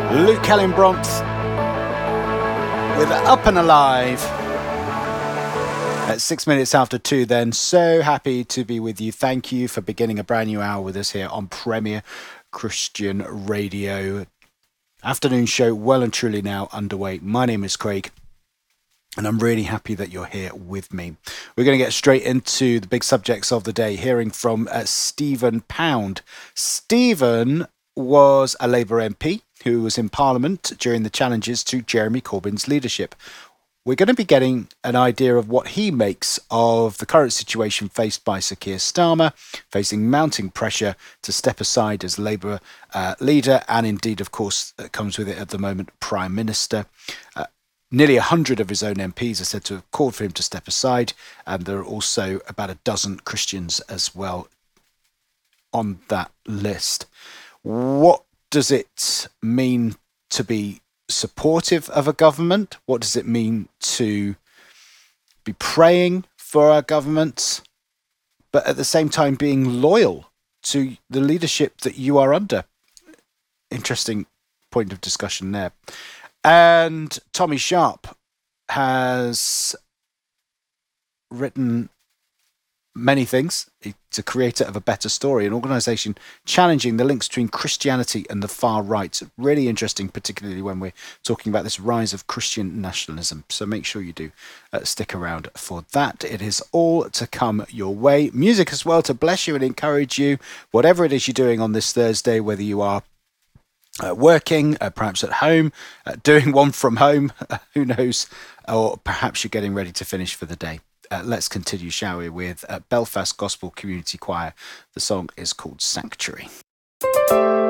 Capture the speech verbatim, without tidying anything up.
Luke Kellenbroth with Up and Alive. At six minutes after two then. So happy to be with you. Thank you for beginning a brand new hour with us here on Premier Christian Radio. Afternoon show well and truly now underway. My name is Craig, and I'm really happy that you're here with me. We're going to get straight into the big subjects of the day, hearing from uh, Stephen Pound. Stephen was a Labour M P who was in Parliament during the challenges to Jeremy Corbyn's leadership. We're going to be getting an idea of what he makes of the current situation faced by Sir Keir Starmer, facing mounting pressure to step aside as Labour uh, leader, and indeed, of course, uh, comes with it at the moment, Prime Minister. Uh, nearly one hundred of his own M Ps are said to have called for him to step aside, and there are also about a dozen Christians as well on that list. What does it mean to be supportive of a government? What does it mean to be praying for our government, but at the same time being loyal to the leadership that you are under? Interesting point of discussion there. And Tommy Sharp has written many things. He's a creator of A Better Story, an organisation challenging the links between Christianity and the far right. Really interesting, particularly when we're talking about this rise of Christian nationalism. So make sure you do uh, stick around for that. It is all to come your way. Music as well to bless you and encourage you. Whatever it is you're doing on this Thursday, whether you are uh, working, uh, perhaps at home, uh, doing one from home, who knows, or perhaps you're getting ready to finish for the day. Uh, let's continue, shall we, with uh, Belfast Gospel Community Choir. The song is called Sanctuary.